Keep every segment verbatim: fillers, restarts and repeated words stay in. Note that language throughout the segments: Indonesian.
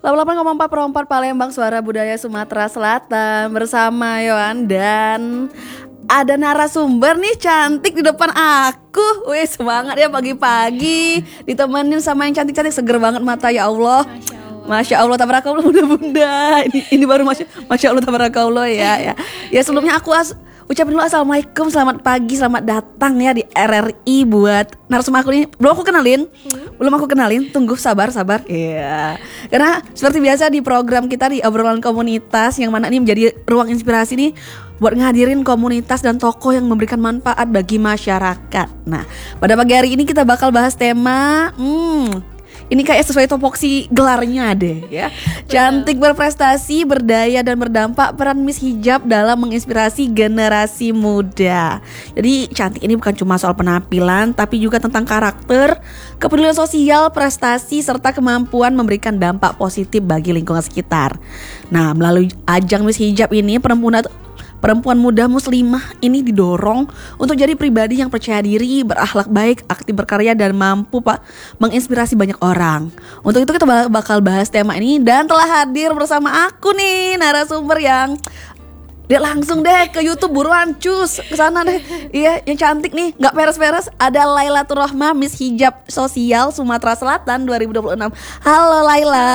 delapan puluh delapan koma empat per empat Palembang, suara budaya Sumatera Selatan, bersama Yohan dan ada narasumber nih cantik di depan aku. Wih, semangat ya pagi-pagi ditemenin sama yang cantik-cantik, seger banget mata, ya Allah. Masya Allah. Masya Allah, tabarakallah bunda-bunda. Ini, ini baru masya, masya Allah, tabarakallah ya, ya. Ya sebelumnya aku as, ucapin dulu assalamualaikum, selamat pagi, selamat datang ya di R R I buat narasumber aku ini. Belum aku kenalin, hmm? belum aku kenalin. Tunggu, sabar, sabar. Iya. Karena seperti biasa di program kita di obrolan komunitas, yang mana ini menjadi ruang inspirasi nih buat ngadirin komunitas dan tokoh yang memberikan manfaat bagi masyarakat. Nah, pada pagi hari ini kita bakal bahas tema, hmm. ini kayak sesuai topoksi gelarnya deh ya. Cantik, berprestasi, berdaya dan berdampak, peran Miss Hijab dalam menginspirasi generasi muda. Jadi cantik ini bukan cuma soal penampilan, tapi juga tentang karakter, kepedulian sosial, prestasi, serta kemampuan memberikan dampak positif bagi lingkungan sekitar. Nah, melalui ajang Miss Hijab ini, perempuan Perempuan muda muslimah ini didorong untuk jadi pribadi yang percaya diri, berakhlak baik, aktif berkarya, dan mampu pak menginspirasi banyak orang. Untuk itu kita bakal bahas tema ini, dan telah hadir bersama aku nih narasumber yang dia langsung deh ke YouTube, buruan cus kesana deh. Iya, yang cantik nih, nggak peres-peres. Ada Lailatul Rohmah, Miss Hijab Sosial Sumatera Selatan dua ribu dua puluh enam. Halo Laila.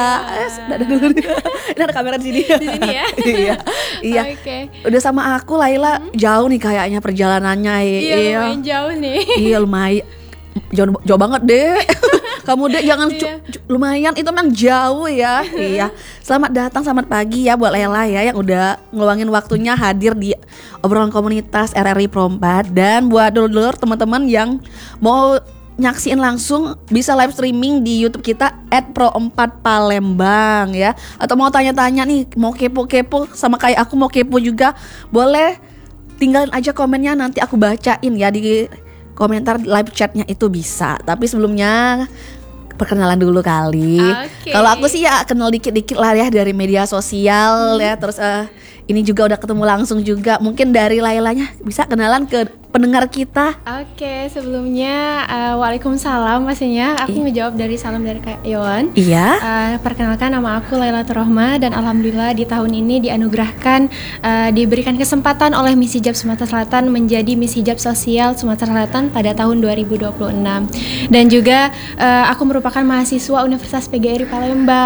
Halo, dulu nih. Ini ada kamera di sini. Di sini ya. Iya, iya. Oke. Udah sama aku Laila, hmm? jauh nih kayaknya perjalanannya. Iya, iya. Lumayan jauh nih. Iya lumayan. Jauh, jauh banget deh. Kamu deh jangan iya. cu- cu- lumayan, itu memang jauh ya. Iya. Selamat datang, selamat pagi ya buat Lela ya, yang udah ngeluangin waktunya hadir di obrolan komunitas R R I Pro empat. Dan buat dulur-dulur teman-teman yang mau nyaksiin langsung, bisa live streaming di YouTube kita et pro empat Palembang ya. Atau mau tanya-tanya nih, mau kepo-kepo sama kayak aku mau kepo juga, boleh tinggalin aja komennya, nanti aku bacain ya di komentar live chatnya itu bisa. Tapi sebelumnya perkenalan dulu kali. Okay. Kalau aku sih ya kenal dikit-dikit lah ya dari media sosial hmm. ya. Terus uh, ini juga udah ketemu langsung juga. Mungkin dari Lailanya bisa kenalan ke pendengar kita. Oke, sebelumnya uh, waalaikumsalam pastinya. Aku I- ngejawab dari salam dari Kak Yohan. Iya. Uh, perkenalkan, nama aku Lailatul Rohmah, dan alhamdulillah di tahun ini dianugerahkan uh, diberikan kesempatan oleh Miss Hijab Sumatera Selatan menjadi Miss Hijab Sosial Sumatera Selatan pada tahun dua ribu dua puluh enam. Dan juga uh, aku merupakan mahasiswa Universitas P G R I Palembang.